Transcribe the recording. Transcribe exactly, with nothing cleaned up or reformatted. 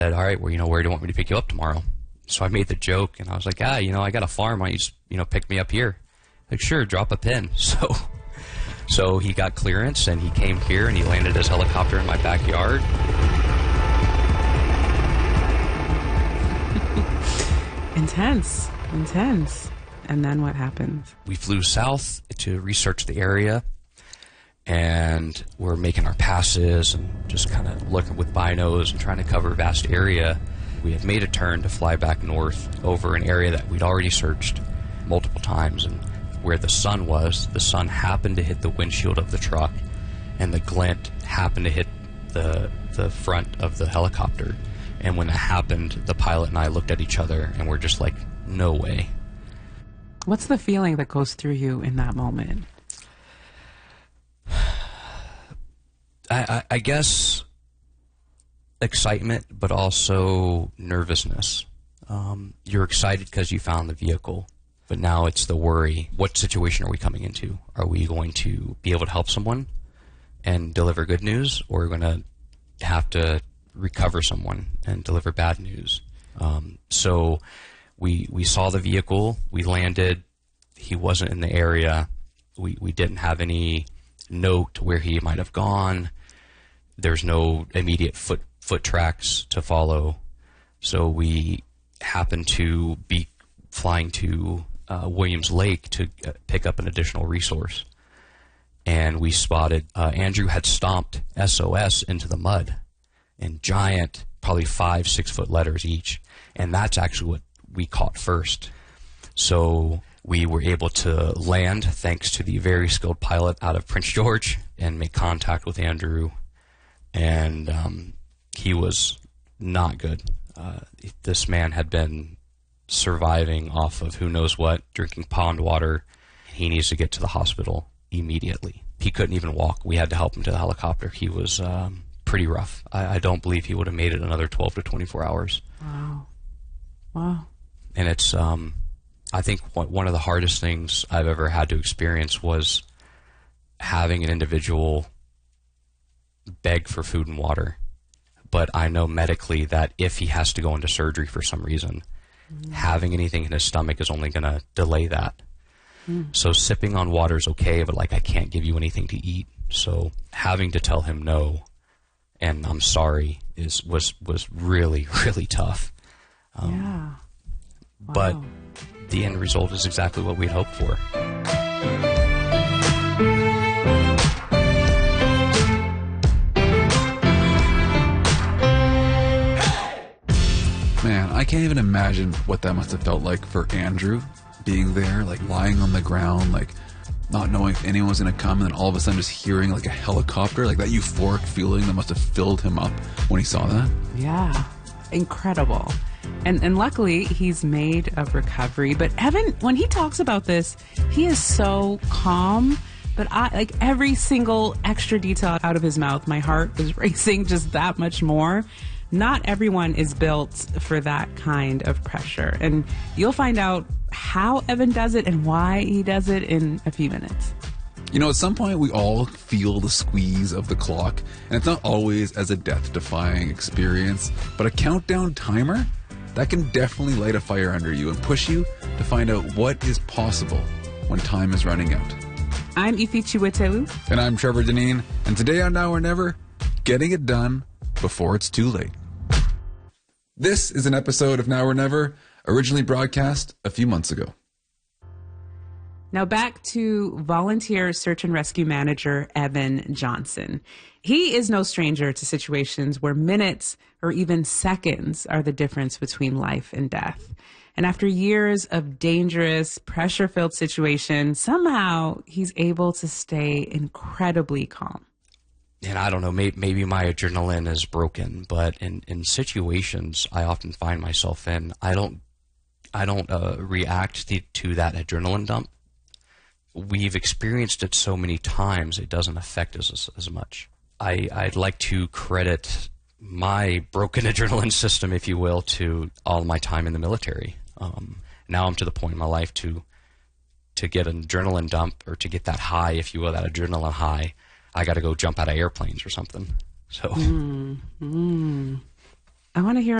said, all right, well, you know, where do you want me to pick you up tomorrow? So I made the joke, and I was like, ah, you know, I got a farm. Why don't you just, you know, pick me up here? Like, sure, drop a pin. So, so he got clearance, and he came here, and he landed his helicopter in my backyard. Intense, intense. And then what happened? We flew south to research the area, and we're making our passes and just kind of looking with binos and trying to cover a vast area. We had made a turn to fly back north over an area that we'd already searched multiple times, and where the sun was, the sun happened to hit the windshield of the truck, and the glint happened to hit the the front of the helicopter. And when that happened, the pilot and I looked at each other, and we're just like, no way. What's the feeling that goes through you in that moment? I, I, I guess excitement, but also nervousness. Um, you're excited because you found the vehicle, but now it's the worry. What situation are we coming into? Are we going to be able to help someone and deliver good news, or are we going to have to recover someone and deliver bad news? Um, so we we saw the vehicle, we landed, he wasn't in the area, we, we didn't have any note where he might have gone, there's no immediate foot foot tracks to follow, so we happened to be flying to uh, Williams Lake to uh, pick up an additional resource, and we spotted uh, Andrew had stomped S O S into the mud in giant, probably five, six foot letters each, and that's actually what we caught first. So we were able to land thanks to the very skilled pilot out of Prince George and make contact with Andrew, and um, he was not good. Uh, this man had been surviving off of who knows what, drinking pond water. He needs to get to the hospital immediately. He couldn't even walk. We had to help him to the helicopter. He was um, pretty rough. I, I don't believe he would have made it another twelve to twenty-four hours. Wow. Wow. And it's, um, I think one of the hardest things I've ever had to experience was having an individual beg for food and water. But I know medically that if he has to go into surgery for some reason, mm. having anything in his stomach is only going to delay that. Mm. So sipping on water is okay, but like I can't give you anything to eat. So having to tell him no and I'm sorry is was was really, really tough. Um, yeah. Wow. But the end result is exactly what we'd hoped for. Man, I can't even imagine what that must have felt like for Andrew, being there, like lying on the ground, like not knowing if anyone was going to come, and then all of a sudden just hearing like a helicopter, like that euphoric feeling that must have filled him up when he saw that. Yeah, incredible. And and luckily, he's made a recovery. But Evan, when he talks about this, he is so calm. But I like every single extra detail out of his mouth, my heart is racing just that much more. Not everyone is built for that kind of pressure. And you'll find out how Evan does it and why he does it in a few minutes. You know, at some point we all feel the squeeze of the clock, and it's not always as a death-defying experience, but a countdown timer, that can definitely light a fire under you and push you to find out what is possible when time is running out. I'm Ifi Chiwetelu. And I'm Trevor Deneen, and today on Now or Never, getting it done before it's too late. This is an episode of Now or Never, originally broadcast a few months ago. Now back to volunteer search and rescue manager Evan Johnson. He is no stranger to situations where minutes or even seconds are the difference between life and death. And after years of dangerous, pressure-filled situations, somehow he's able to stay incredibly calm. And I don't know, maybe, maybe my adrenaline is broken, but in, in situations I often find myself in, I don't, I don't uh, react to, to that adrenaline dump. We've experienced it so many times, it doesn't affect us as, as much. I, I'd like to credit my broken adrenaline system, if you will, to all my time in the military. Um, now I'm to the point in my life to to get an adrenaline dump, or to get that high, if you will, that adrenaline high, I got to go jump out of airplanes or something. So, mm, mm. I want to hear